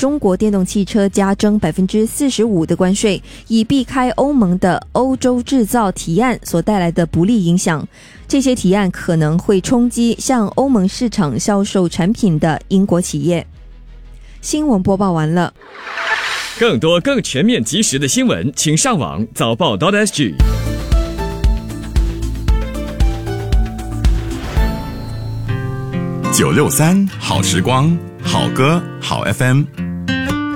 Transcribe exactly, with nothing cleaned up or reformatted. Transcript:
中国电动汽车加征 百分之四十五 的关税，以避开欧盟的欧洲制造提案所带来的不利影响。这些提案可能会冲击向欧盟市场销售产品的英国企业。新闻播报完了。 更多更全面及时的新闻，请上网早报 .sg。 九六三好时光，好歌好 F M。